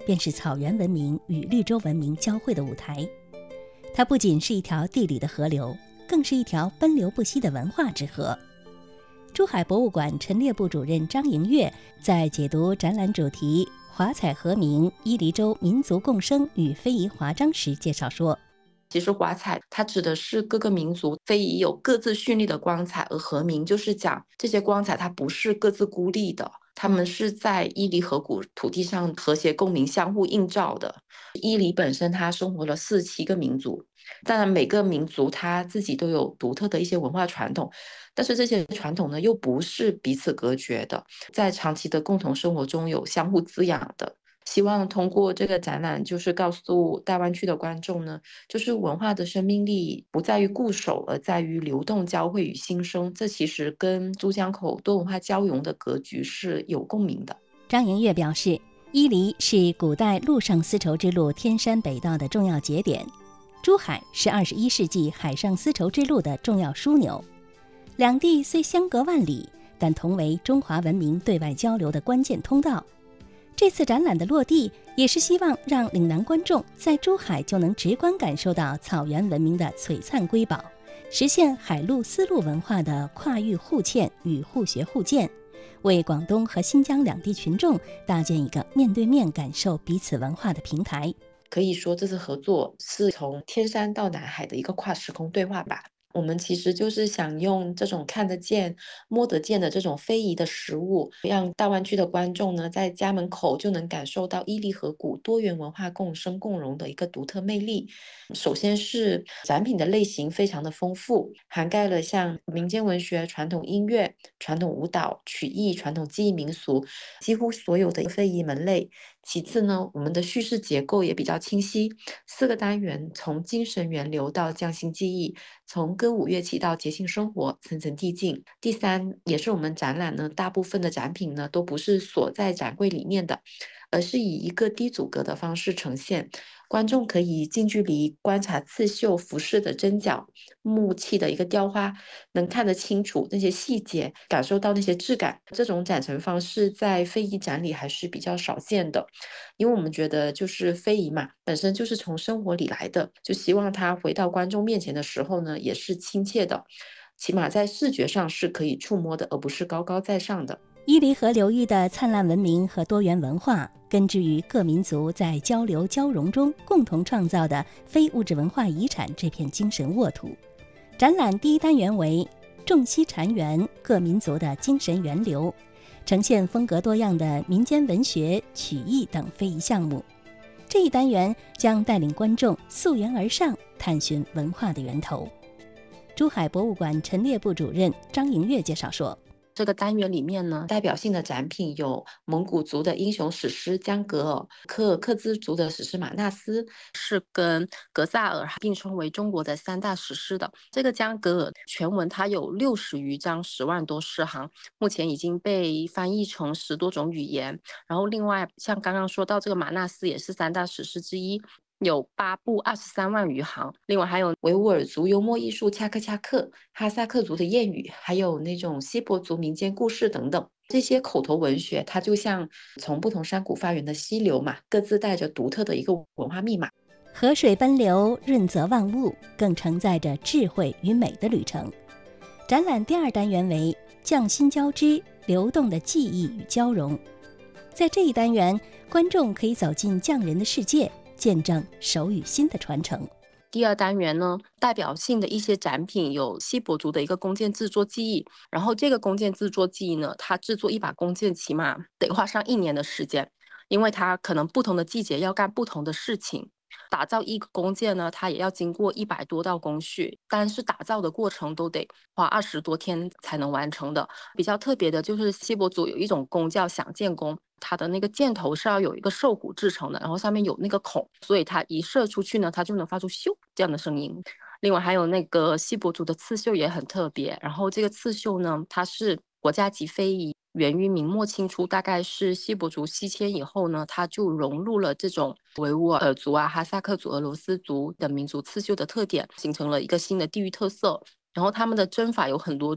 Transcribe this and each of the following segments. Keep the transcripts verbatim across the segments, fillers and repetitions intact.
便是草原文明与绿洲文明交汇的舞台。它不仅是一条地理的河流，更是一条奔流不息的文化之河。珠海博物馆陈列部主任张莹月在解读展览主题华彩和鸣伊犁州民族共生与非遗华章时介绍说， 其实华彩它指的是各个民族非遗有各自绚丽的光彩，而和鸣就是讲这些光彩它不是各自孤立的，他们是在伊犁河谷土地上和谐共鸣相互映照的。伊犁本身它生活了四十七个民族，当然每个民族它自己都有独特的一些文化传统，但是这些传统呢又不是彼此隔绝的，在长期的共同生活中有相互滋养的。希望通过这个展览，就是告诉大湾区的观众呢，就是文化的生命力不在于固守，而在于流动、交汇与新生。这其实跟珠江口多文化交融的格局是有共鸣的。 张莹月表示，伊犁是古代陆上丝绸之路天山北道的重要节点，珠海是二十一世纪海上丝绸之路的重要枢纽。两地虽相隔万里，但同为中华文明对外交流的关键通道。这次展览的落地，也是希望让岭南观众在珠海就能直观感受到草原文明的璀璨瑰宝，实现海陆丝路文化的跨域互嵌与互学互鉴，为广东和新疆两地群众搭建一个面对面感受彼此文化的平台。 可以说这次合作是从天山到南海的一个跨时空对话吧。我们其实就是想用这种看得见、摸得见的这种非遗的实物，让大湾区的观众呢，在家门口就能感受到伊犁河谷多元文化共生共荣的一个独特魅力。首先是展品的类型非常的丰富，涵盖了像民间文学、传统音乐、传统舞蹈、曲艺、传统技艺民俗，几乎所有的非遗门类。其次呢，我们的叙事结构也比较清晰，四个单元从精神源流到匠心技艺，从歌舞乐器到节庆生活，层层递进。第三，也是我们展览呢，大部分的展品呢都不是锁在展柜里面的，而是以一个低阻隔的方式呈现。观众可以近距离观察刺绣服饰的针脚、木器的一个雕花，能看得清楚那些细节，感受到那些质感。这种展陈方式在非遗展里还是比较少见的，因为我们觉得就是非遗嘛，本身就是从生活里来的，就希望它回到观众面前的时候呢，也是亲切的，起码在视觉上是可以触摸的，而不是高高在上的。 伊犁河流域的灿烂文明和多元文化，根植于各民族在交流交融中共同创造的非物质文化遗产这片精神沃土。展览第一单元为众溪禅园，各民族的精神源流，呈现风格多样的民间文学、曲艺等非遗项目。这一单元将带领观众溯源而上，探寻文化的源头。珠海博物馆陈列部主任张莹月介绍说， 这个单元里面呢，代表性的展品有蒙古族的英雄史诗江格尔，柯尔克孜族的史诗马纳斯，是跟格萨尔并称为中国的三大史诗的。这个江格尔全文它有六十余章，十万多诗行，目前已经被翻译成十多种语言。然后另外像刚刚说到这个马纳斯也是三大史诗之一，有八部二十三万余行，另外还有维吾尔族幽默艺术恰克恰克、哈萨克族的谚语，还有那种锡伯族民间故事等等。这些口头文学它就像从不同山谷发源的溪流嘛，各自带着独特的一个文化密码。 河水奔流，润泽万物，更承载着智慧与美的旅程。展览第二单元为匠心交织，流动的记忆与交融。在这一单元，观众可以走进匠人的世界，见证手与心的传承。 第二单元呢，代表性的一些展品有锡伯族的一个弓箭制作技艺，然后这个弓箭制作技艺呢，它制作一把弓箭起码得花上一年的时间，因为它可能不同的季节要干不同的事情。打造一个弓箭呢，它也要经过一百多道工序，但是打造的过程都得花二十多天才能完成的。比较特别的就是锡伯族有一种弓叫响箭弓，它的那个箭头是要有一个兽骨制成的，然后上面有那个孔，所以它一射出去呢，它就能发出咻这样的声音。另外还有那个锡伯族的刺绣也很特别，然后这个刺绣呢，它是国家级非遗，源于明末清初，大概是锡伯族西迁以后呢，它就融入了这种维吾尔族啊、哈萨克族、俄罗斯族等民族刺绣的特点，形成了一个新的地域特色。然后他们的针法有很多种，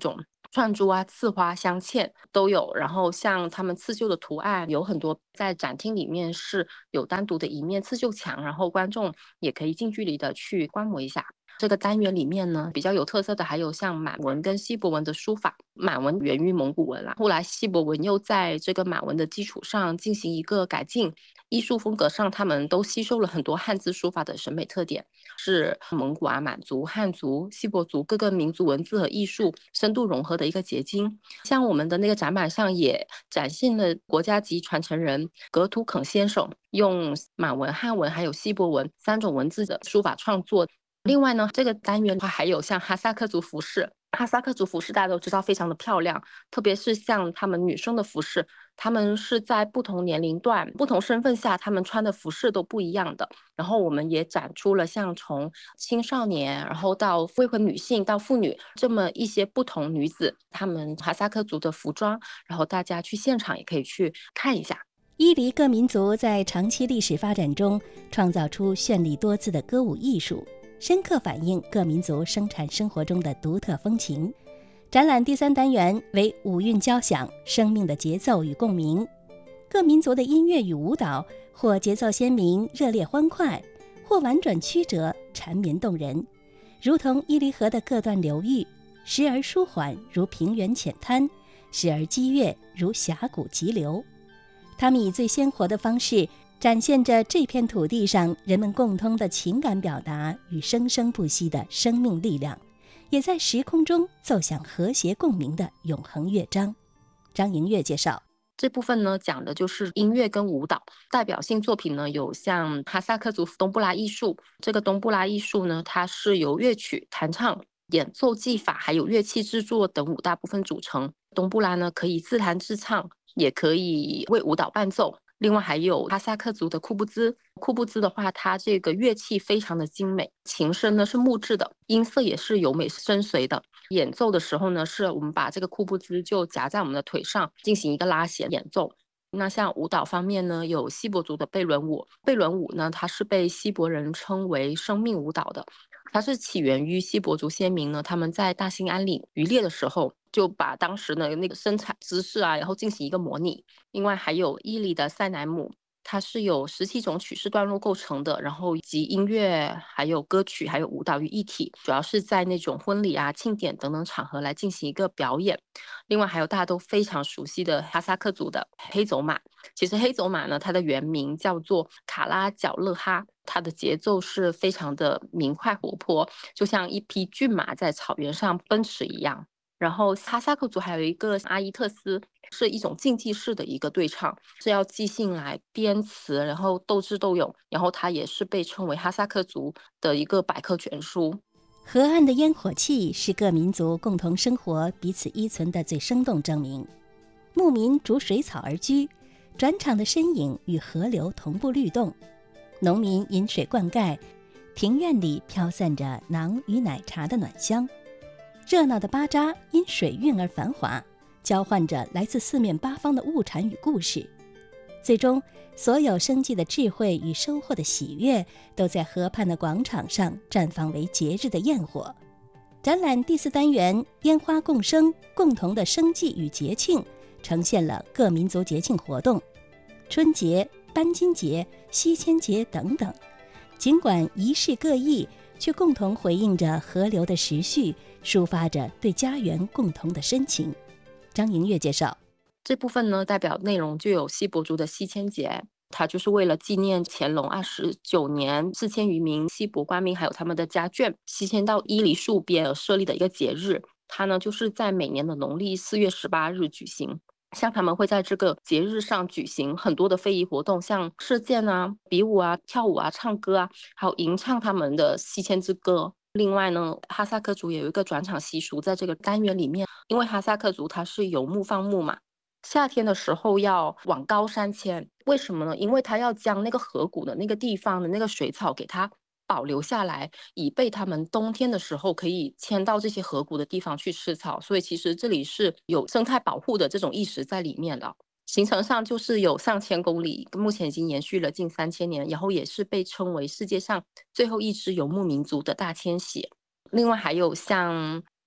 串珠啊、刺花、镶嵌都有。然后像他们刺绣的图案有很多，在展厅里面是有单独的一面刺绣墙，然后观众也可以近距离的去观摩一下。这个单元里面呢，比较有特色的还有像满文跟锡伯文的书法。满文源于蒙古文啦，后来锡伯文又在这个满文的基础上进行一个改进。艺术风格上，他们都吸收了很多汉字书法的审美特点，是蒙古啊、满族、汉族、锡伯族各个民族文字和艺术深度融合的一个结晶。像我们的那个展板上也展现了国家级传承人格图肯先生用满文、汉文还有锡伯文三种文字的书法创作。另外呢，这个单元还有像哈萨克族服饰。哈萨克族服饰大家都知道非常的漂亮，特别是像他们女生的服饰，他们是在不同年龄段、不同身份下，他们穿的服饰都不一样的。然后我们也展出了像从青少年，然后到未婚女性到妇女这么一些不同女子，他们哈萨克族的服装，然后大家去现场也可以去看一下。 伊犁各民族在长期历史发展中创造出绚丽多姿的歌舞艺术，深刻反映各民族生产生活中的独特风情。展览第三单元为五韵交响，生命的节奏与共鸣。各民族的音乐与舞蹈，或节奏鲜明、热烈欢快，或婉转曲折、缠绵动人，如同伊犁河的各段流域，时而舒缓如平原浅滩，时而激越如峡谷急流。他们以最鲜活的方式展现着这片土地上人们共通的情感表达与生生不息的生命力量，也在时空中奏响和谐共鸣的永恒乐章。张莹月介绍， 这部分呢讲的就是音乐跟舞蹈，代表性作品呢有像哈萨克族东布拉艺术。这个东布拉艺术呢，它是由乐曲、弹唱、演奏技法还有乐器制作等五大部分组成。东布拉呢可以自弹自唱，也可以为舞蹈伴奏。另外还有哈萨克族的库布兹，库布兹的话，它这个乐器非常的精美，琴身呢是木质的，音色也是优美深邃的。演奏的时候呢，是我们把这个库布兹就夹在我们的腿上，进行一个拉弦演奏。那像舞蹈方面呢，有锡伯族的贝伦舞。贝伦舞呢，它是被锡伯人称为生命舞蹈的，它是起源于锡伯族先民呢，他们在大兴安岭渔猎的时候，就把当时的那个生产姿势啊，然后进行一个模拟。另外还有伊犁的塞乃姆，它是由十七种曲式段落构成的，然后集音乐、还有歌曲、还有舞蹈于一体，主要是在那种婚礼啊、庆典等等场合来进行一个表演。另外还有大家都非常熟悉的哈萨克族的黑走马。其实黑走马呢，它的原名叫做卡拉角勒哈，它的节奏是非常的明快活泼，就像一匹骏马在草原上奔驰一样。然后哈萨克族还有一个阿伊特斯，是一种竞技式的一个对唱，是要即兴来编词，然后斗智斗勇，然后它也是被称为哈萨克族的一个百科全书。 河岸的烟火气是各民族共同生活、彼此依存的最生动证明。牧民逐水草而居，转场的身影与河流同步律动，农民饮水灌溉，庭院里飘散着馕与奶茶的暖香。热闹的巴扎因水韵而繁华，交换着来自四面八方的物产与故事。最终，所有生计的智慧与收获的喜悦，都在河畔的广场上绽放为节日的焰火。展览第四单元烟花共生，共同的生计与节庆，呈现了各民族节庆活动，春节、颁金节、西迁节等等。尽管仪式各异，却共同回应着河流的时序，抒发着对家园共同的深情。张莹月介绍， 这部分呢，代表内容就有锡伯族的西迁节，它就是为了纪念乾隆二十九年四千余名锡伯官民还有他们的家眷西迁到伊犁戍边而设立的一个节日。它呢就是在每年的农历四月十八日举行。像他们会在这个节日上举行很多的非遗活动，像射箭啊、比武啊、跳舞啊、唱歌啊，还有吟唱他们的西迁之歌。另外呢，哈萨克族也有一个转场习俗，在这个单元里面，因为哈萨克族它是游牧放牧嘛，夏天的时候要往高山迁，为什么呢？因为他要将那个河谷的那个地方的那个水草给它保留下来，以备他们冬天的时候可以迁到这些河谷的地方去吃草。所以其实这里是有生态保护的这种意识在里面的。行程上就是有上千公里，目前已经延续了近三千年，然后也是被称为世界上最后一支游牧民族的大迁徙。另外还有像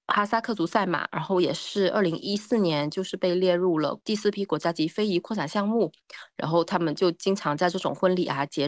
哈萨克族赛马，然后也是二零一四年就是被列入了第四批国家级非遗扩展项目，然后他们就经常在这种婚礼啊节